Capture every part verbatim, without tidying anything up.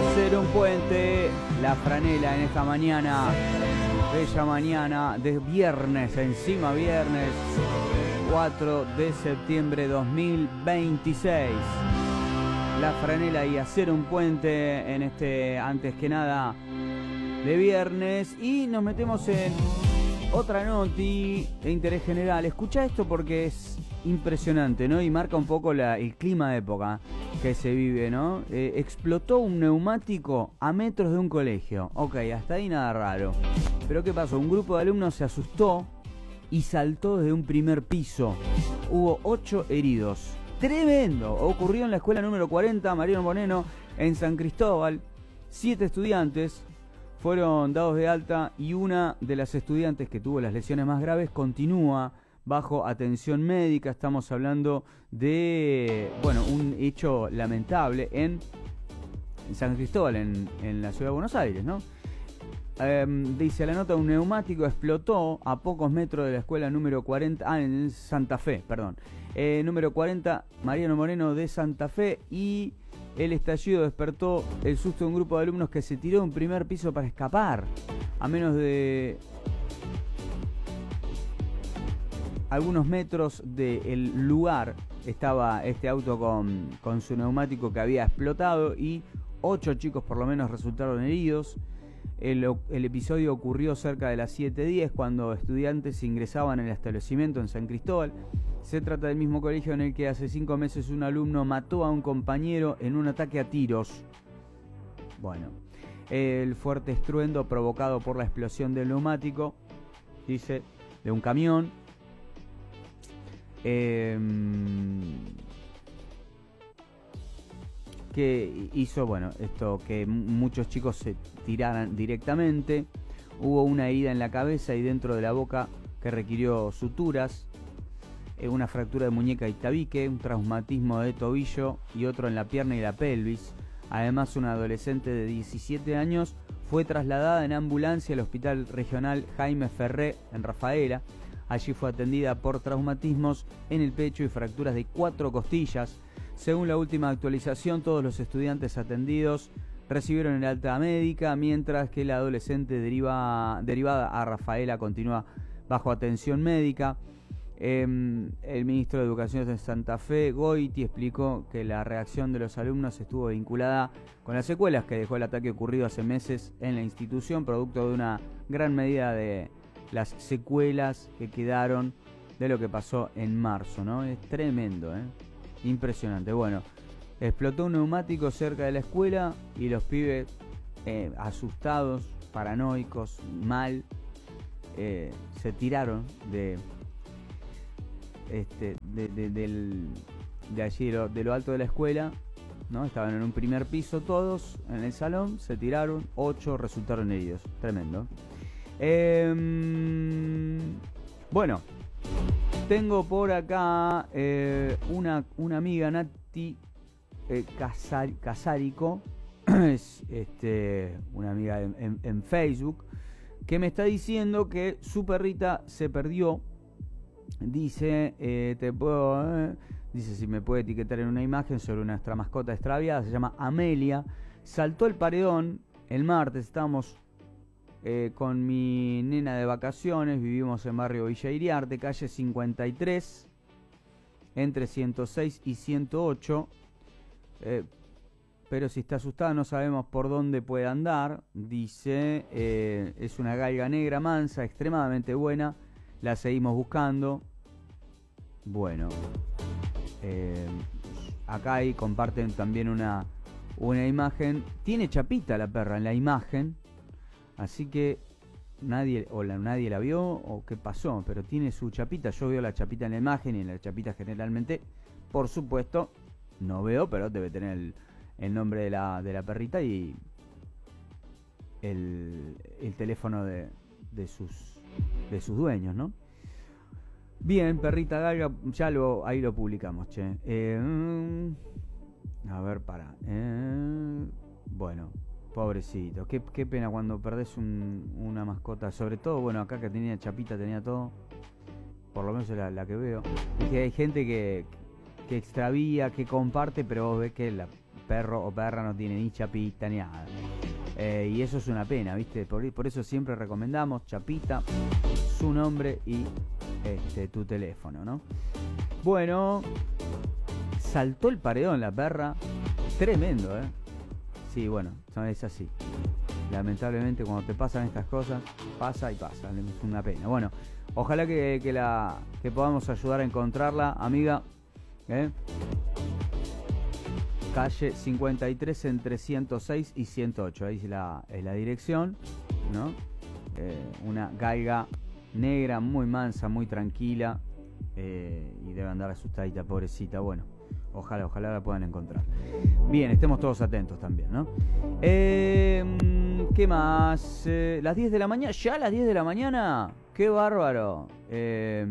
Hacer un puente, la franela en esta mañana, bella mañana de viernes, encima viernes, cuatro de septiembre dos mil veintiséis. La franela y hacer un puente en este, antes que nada, de viernes. Y nos metemos en otra noti de interés general. Escucha esto porque es impresionante, ¿no? Y marca un poco la, el clima de época que se vive, ¿no? Eh, explotó un neumático a metros de un colegio. Ok, hasta ahí nada raro. Pero ¿qué pasó? Un grupo de alumnos se asustó y saltó desde un primer piso. Hubo ocho heridos. Tremendo. Ocurrió en la escuela número cuarenta, Mariano Moreno, en San Cristóbal. Siete estudiantes fueron dados de alta y una de las estudiantes que tuvo las lesiones más graves continúa bajo atención médica. Estamos hablando de, bueno, un hecho lamentable en, en San Cristóbal, en, en la ciudad de Buenos Aires, ¿no? Eh, dice la nota, un neumático explotó a pocos metros de la escuela número cuarenta, ah, en Santa Fe, perdón, eh, número cuarenta, Mariano Moreno de Santa Fe, y el estallido despertó el susto de un grupo de alumnos que se tiró de un primer piso para escapar. A menos de algunos metros del lugar estaba este auto con, con su neumático que había explotado y ocho chicos por lo menos resultaron heridos. El, el episodio ocurrió cerca de las siete diez cuando estudiantes ingresaban en el establecimiento en San Cristóbal. Se trata del mismo colegio en el que hace cinco meses un alumno mató a un compañero en un ataque a tiros. Bueno, el fuerte estruendo provocado por la explosión del neumático, dice, de un camión, eh, que hizo, bueno, esto, que muchos chicos se tiraran directamente. Hubo una herida en la cabeza y dentro de la boca que requirió suturas, una fractura de muñeca y tabique, un traumatismo de tobillo y otro en la pierna y la pelvis. Además, una adolescente de diecisiete años fue trasladada en ambulancia al Hospital Regional Jaime Ferré en Rafaela. Allí fue atendida por traumatismos en el pecho y fracturas de cuatro costillas. Según la última actualización, todos los estudiantes atendidos recibieron el alta médica, mientras que la adolescente deriva, derivada a Rafaela continúa bajo atención médica. Eh, el ministro de Educación de Santa Fe, Goiti, explicó que la reacción de los alumnos estuvo vinculada con las secuelas que dejó el ataque ocurrido hace meses en la institución, producto de una gran medida de las secuelas que quedaron de lo que pasó en marzo, ¿no? Es tremendo, ¿eh? Impresionante. Bueno, explotó un neumático cerca de la escuela y los pibes eh, asustados, paranoicos, mal, eh, se tiraron de este de, de, del, de allí, de lo, de lo alto de la escuela, ¿no? Estaban en un primer piso todos en el salón, se tiraron, ocho resultaron heridos. Tremendo. Eh, bueno, tengo por acá eh, una, una amiga, Nati eh, Casar, Casarico, es este, una amiga en, en, en Facebook, que me está diciendo que su perrita se perdió. Dice, eh, te puedo, eh, dice si me puede etiquetar en una imagen sobre nuestra mascota extraviada, se llama Amelia. Saltó el paredón el martes, estábamos eh, con mi nena de vacaciones, vivimos en barrio Villa Iriarte, calle cincuenta y tres, entre ciento seis y ciento ocho, eh, pero si está asustada no sabemos por dónde puede andar. Dice, eh, es una galga negra mansa, extremadamente buena, la seguimos buscando. Bueno, eh, acá ahí comparten también una, una imagen. Tiene chapita la perra en la imagen, así que nadie o la, nadie la vio o qué pasó, pero tiene su chapita. Yo veo la chapita en la imagen y en la chapita generalmente, por supuesto, no veo, pero debe tener el, el nombre de la, de la perrita y el, el teléfono de, de sus de sus dueños, ¿no? Bien, perrita galga, ya lo ahí lo publicamos, che. Eh, mm, a ver, para. Eh, bueno, pobrecito. Qué, qué pena cuando perdés un, una mascota. Sobre todo, bueno, acá que tenía chapita, tenía todo. Por lo menos la, la que veo. Es que hay gente que, que extravía, que comparte, pero vos ves que la perro o perra no tiene ni chapita ni nada. Eh, y eso es una pena, ¿viste? Por, por eso siempre recomendamos chapita, su nombre y este, tu teléfono, ¿no? Bueno, saltó el paredón la perra. Tremendo, ¿eh? Sí, bueno, es así. Lamentablemente cuando te pasan estas cosas, pasa y pasa. Es una pena. Bueno, ojalá que, que, la, que podamos ayudar a encontrarla, amiga. ¿Eh? Calle cincuenta y tres entre ciento seis y ciento ocho. Ahí es la, es la dirección, ¿no? Eh, una galga negra, muy mansa, muy tranquila. Eh, y debe andar asustadita, pobrecita. Bueno, ojalá, ojalá la puedan encontrar. Bien, estemos todos atentos también, ¿no? Eh, ¿Qué más? Eh, las diez de la mañana. ¿Ya a las diez de la mañana? ¡Qué bárbaro! Eh,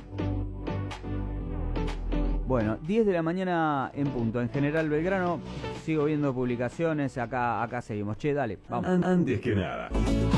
bueno, diez de la mañana en punto. En General Belgrano sigo viendo publicaciones. Acá, acá seguimos. Che, dale, vamos. Antes que nada,